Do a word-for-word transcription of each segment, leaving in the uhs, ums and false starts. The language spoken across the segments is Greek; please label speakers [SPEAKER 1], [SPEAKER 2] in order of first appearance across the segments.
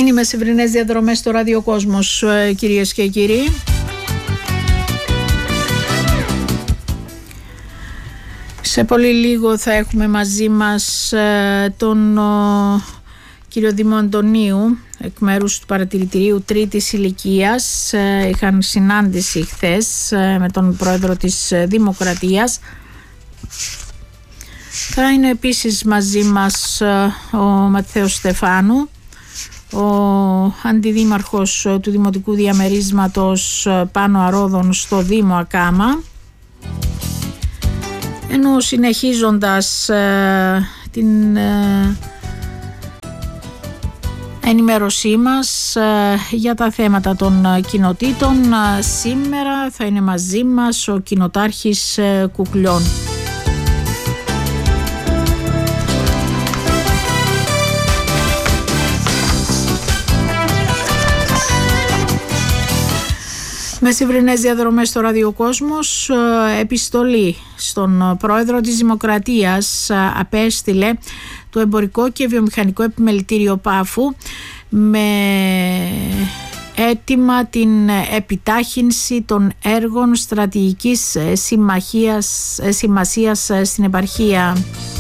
[SPEAKER 1] Είναι οι μεσημβρινές διαδρομές στο Ραδιοκόσμος, κυρίες και κύριοι. Σε πολύ λίγο θα έχουμε μαζί μας τον κύριο Δήμο Αντωνίου, εκ μέρους του Παρατηρητηρίου Τρίτης Ηλικίας. Είχαν συνάντηση χθες με τον πρόεδρο της Δημοκρατίας. Θα είναι επίσης μαζί μας ο Ματθαίος Στεφάνου, ο αντιδήμαρχος του Δημοτικού Διαμερίσματος Πάνο Αρόδων στο Δήμο Ακάμα, ενώ συνεχίζοντας ε, την ε, ενημέρωσή μας ε, για τα θέματα των κοινοτήτων, ε, σήμερα θα είναι μαζί μας ο κοινοτάρχης ε, Κουκλιών. Μεσημβρινές διαδρομές στο Ραδιοκόσμος. Επιστολή στον πρόεδρο της Δημοκρατίας απέστειλε το Εμπορικό και Βιομηχανικό Επιμελητήριο Πάφου με αίτημα την επιτάχυνση των έργων στρατηγικής συμμαχίας, σημασίας στην επαρχία.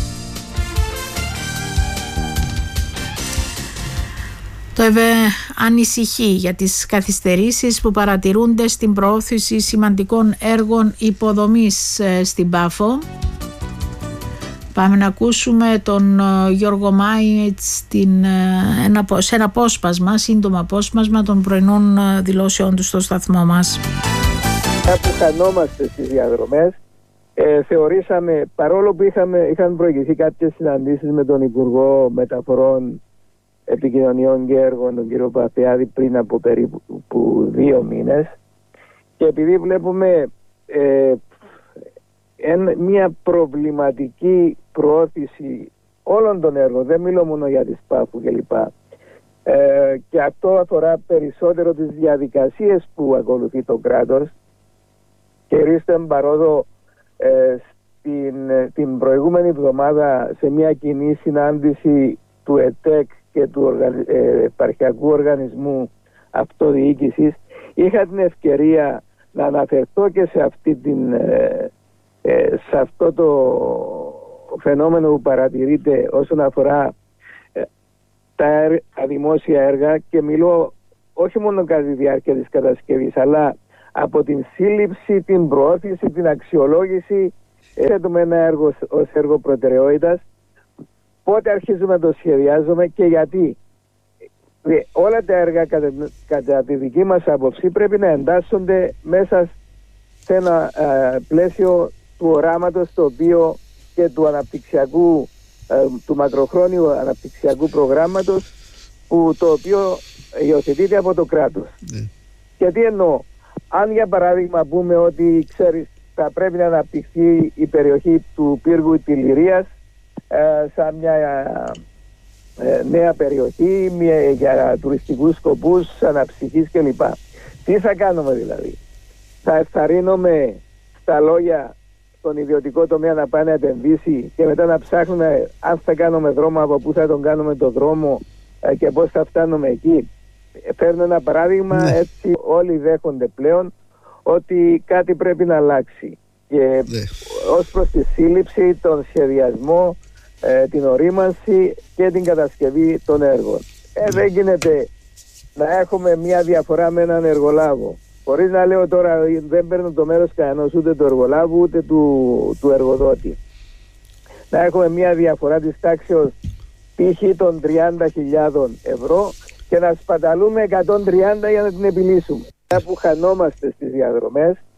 [SPEAKER 1] Το ΕΒΕ ανησυχεί για τις καθυστερήσεις που παρατηρούνται στην προώθηση σημαντικών έργων υποδομής στην Πάφο. Πάμε να ακούσουμε τον Γιώργο Μάη στην, σε ένα απόσπασμα, σύντομο απόσπασμα των πρωινών δηλώσεών του στο σταθμό μας.
[SPEAKER 2] Που χανόμαστε στις διαδρομές, ε, θεωρήσαμε, παρόλο που είχαμε, είχαν προηγηθεί κάποιες συναντήσεις με τον Υπουργό Μεταφορών, Επικοινωνιών και Έργων, τον κύριο Παπιάδη, πριν από περίπου δύο μήνες, και επειδή βλέπουμε ε, εν, μια προβληματική προώθηση όλων των έργων, δεν μιλώ μόνο για τις Πάφου κλπ, ε, και αυτό αφορά περισσότερο τις διαδικασίες που ακολουθεί το κράτος, και ρίστε παρόδο ε, στην, την προηγούμενη εβδομάδα σε μια κοινή συνάντηση του ΕΤΕΚ και του οργαν... ε, επαρχιακού οργανισμού αυτοδιοίκησης, είχα την ευκαιρία να αναφερθώ και σε, αυτή την, ε, ε, σε αυτό το φαινόμενο που παρατηρείται όσον αφορά ε, τα, έρ, τα δημόσια έργα, και μιλώ όχι μόνο κατά τη διάρκεια της κατασκευής, αλλά από την σύλληψη, την προώθηση, την αξιολόγηση, θέτουμε ένα έργο ως έργο προτεραιότητας, πότε αρχίζουμε να το σχεδιάζουμε και γιατί. Όλα τα έργα κατά, κατά τη δική μας άποψη πρέπει να εντάσσονται μέσα σε ένα ε, πλαίσιο του οράματος, το οποίο και του αναπτυξιακού, ε, του μακροχρόνιου αναπτυξιακού προγράμματος, που, το οποίο υιοθετείται από το κράτος. Mm. Και τι εννοώ? Αν για παράδειγμα πούμε ότι, ξέρεις, θα πρέπει να αναπτυχθεί η περιοχή του πύργου της Λυρίας σαν μια ε, νέα περιοχή μια, για τουριστικούς σκοπούς, αναψυχής κλπ. Τι θα κάνουμε δηλαδή? Θα ευθαρρύνουμε στα λόγια τον ιδιωτικό τομέα να πάει να επενδύσει και μετά να ψάχνουμε αν θα κάνουμε δρόμο, από πού θα τον κάνουμε το δρόμο ε, και πώς θα φτάνουμε εκεί? Φέρνω ένα παράδειγμα, ναι. Έτσι όλοι δέχονται πλέον ότι κάτι πρέπει να αλλάξει, και ναι. ως προς τη σύλληψη, τον σχεδιασμό, Ε, την ορίμανση και την κατασκευή των έργων. Ε, δεν γίνεται να έχουμε μια διαφορά με έναν εργολάβο. Χωρίς να λέω τώρα, δεν παίρνω το μέρος κανένας, ούτε του εργολάβου ούτε του, του εργοδότη. Να έχουμε μια διαφορά της τάξεως π.χ. των τριάντα χιλιάδων ευρώ και να σπαταλούμε εκατόν τριάντα για να την επιλύσουμε. Που χανόμαστε στις διαδρομές,